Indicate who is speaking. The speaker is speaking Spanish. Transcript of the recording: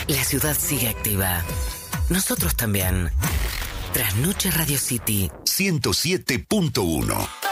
Speaker 1: La ciudad sigue activa. Nosotros también. Trasnoche Radio City
Speaker 2: 107.1.